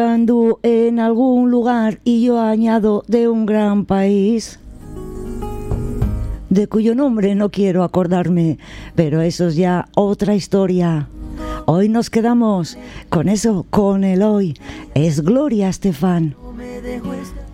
Ando en algún lugar y yo añado de un gran país, de cuyo nombre no quiero acordarme, pero eso es ya otra historia. Hoy nos quedamos con eso, con el hoy. Es Gloria Estefan.